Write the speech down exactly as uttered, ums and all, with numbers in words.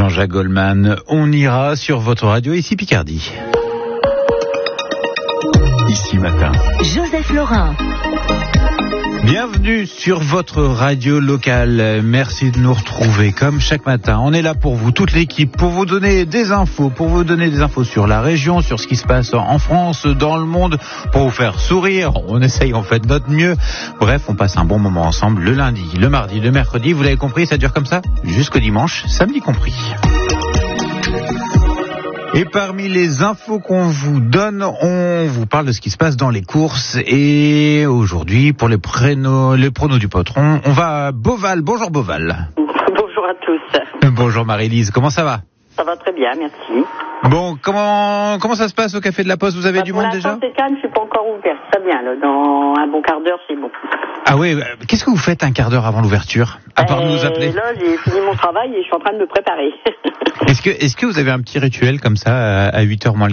Jean-Jacques Goldman. On ira sur votre radio ici Picardie. Ici matin. Joseph Laurin. Bienvenue sur votre radio locale. Merci de nous retrouver comme chaque matin. On est là pour vous, toute l'équipe, pour vous donner des infos, pour vous donner des infos sur la région, sur ce qui se passe en France, dans le monde, pour vous faire sourire. On essaye en fait notre mieux. Bref, on passe un bon moment ensemble le lundi, le mardi, le mercredi. Vous l'avez compris, ça dure comme ça jusqu'au dimanche, samedi compris. Et parmi les infos qu'on vous donne, on vous parle de ce qui se passe dans les courses. Et aujourd'hui, pour les, prénoms, les pronos du patron, on va à Beauval. Bonjour Beauval. Bonjour à tous. Bonjour Marie-Lise, comment ça va? Ça va très bien, merci. Bon, comment comment ça se passe au Café de la Poste? Vous avez bah, du monde déjà? Pour l'instant, c'est calme, je suis pas encore ouverte. Très bien, là. Dans un bon quart d'heure, c'est bon. Ah oui, qu'est-ce que vous faites un quart d'heure avant l'ouverture, à part euh, nous appeler? Là, j'ai fini mon travail et je suis en train de me préparer. Est-ce que est-ce que vous avez un petit rituel comme ça à huit heures moins le